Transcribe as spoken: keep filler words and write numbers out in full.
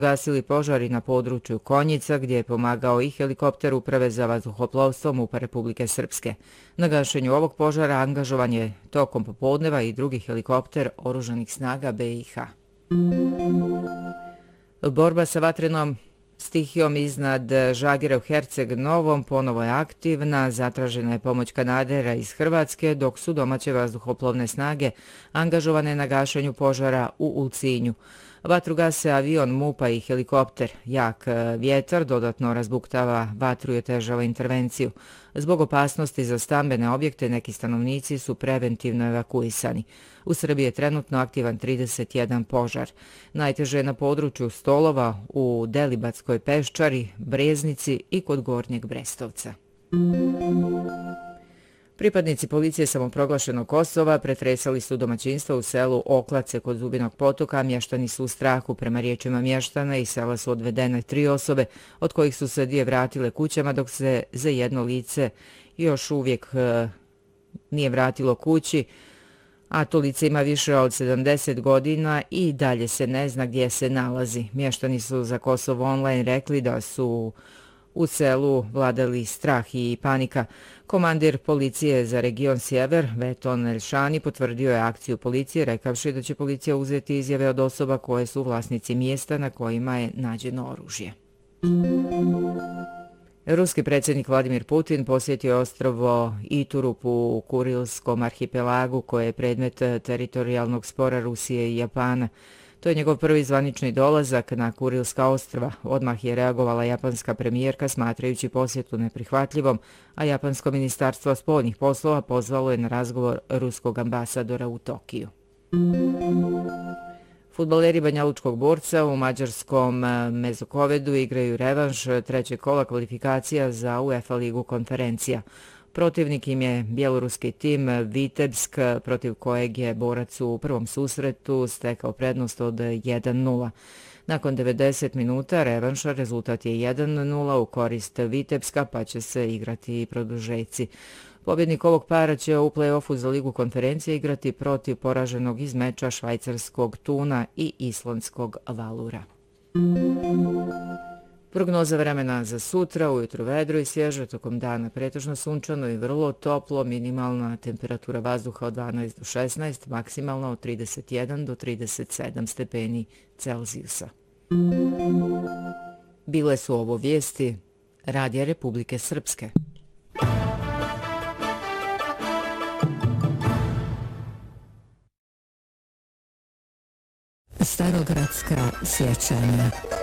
gasili požari na području Konjica, gdje je pomagao i helikopter Uprave za vazduhoplovstvo MUP-a Republike Srpske. Na gašenju ovog požara angažovan je tokom popodneva i drugi helikopter oružanih snaga B i H. Borba sa vatrenom stihijom iznad Žagira u Herceg Novom ponovo je aktivna, zatražena je pomoć kanadera iz Hrvatske, dok su domaće vazduhoplovne snage angažovane na gašenju požara u Ulcinju. Vatru gase avion MUP-a i helikopter. Jak vjetar dodatno razbuktava vatru i otežava intervenciju. Zbog opasnosti za stambene objekte neki stanovnici su preventivno evakuisani. U Srbiji je trenutno aktivan trideset jedan požar. Najteže je na području Stolova, u Delibatskoj Peščari, Breznici i kod Gornjeg Brestovca. Pripadnici policije samoproglašenog Kosova pretresali su domaćinstvo u selu Oklace kod Zubinog potoka. Mještani su u strahu. Prema riječima mještana iz sela su odvedene tri osobe, od kojih su se dvije vratile kućama, dok se za jedno lice još uvijek e, nije vratilo kući, a to lice ima više od sedamdeset godina i dalje se ne zna gdje se nalazi. Mještani su za Kosovo online rekli da su u selu vladali strah i panika. Komandir policije za region Sjever, Veton Elšani, potvrdio je akciju policije, rekavši da će policija uzeti izjave od osoba koje su vlasnici mjesta na kojima je nađeno oružje. Ruski predsjednik Vladimir Putin posjetio ostrvo Iturup u Kurilskom arhipelagu, koje je predmet teritorijalnog spora Rusije i Japana. To je njegov prvi zvanični dolazak na Kurilska ostrva. Odmah je reagovala japanska premijerka smatrajući posjetu neprihvatljivom, a japansko ministarstvo spoljnih poslova pozvalo je na razgovor ruskog ambasadora u Tokiju. Fudbaleri Banjalučkog Borca u mađarskom Mezokovedu igraju revanš trećeg kola kvalifikacija za UEFA ligu konferencija. Protivnik im je bjeloruski tim Vitebsk, protiv kojeg je Borac u prvom susretu stekao prednost od jedan nula. Nakon devedeset minuta revanša rezultat je jedan nula u korist Vitebska, pa će se igrati i produžeci. Pobjednik ovog para će u play-offu za ligu konferencije igrati protiv poraženog iz meča švajcarskog Tuna i islandskog Valura. Prognoza vremena za sutra, ujutro vedro i svježe, tokom dana pretežno sunčano i vrlo toplo, minimalna temperatura vazduha od dvanaest do šesnaest, maksimalna od trideset jedan do trideset sedam stepeni Celzijusa. Bile su ovo vijesti Radija Republike Srpske. Starogradska sjećanja.